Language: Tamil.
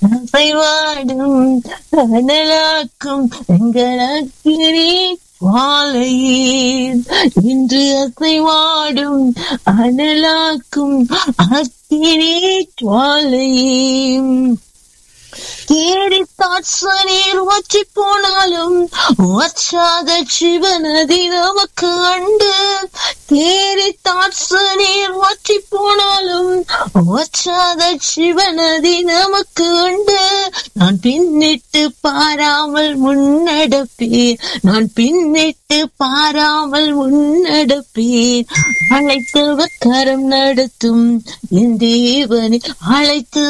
அசைவாடும் அனலாக்கும் எங்களே வாழையீர். இன்று அசைவாடும் அனலாக்கும் அக்கினி ஜுவாலையீர். தேடித்தாட்சனீர் வற்றி போனாலும் வற்றாத சிவனதி நமக்கு அண்டு. தேடித்தாட்சனீர் வற்றி போனாலும் வற்றாத சிவனதி நமக்கு உண்டு. நான் பின்னிட்டு பாராமல் முன்னடப்பேன், நான் பின்னிட்டு பாராமல் முன்னடப்பேன். அழைத்தவர் கரம் நடத்தும் என் தேவனை அழைத்து